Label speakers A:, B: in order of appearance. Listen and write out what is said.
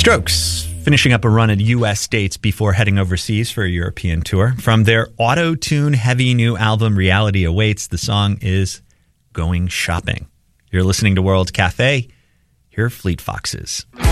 A: Strokes, finishing up a run at U.S. dates before heading overseas for a European tour. From their auto-tune heavy new album, Reality Awaits, the song is Going Shopping. You're listening to World Cafe. Here are Fleet Foxes.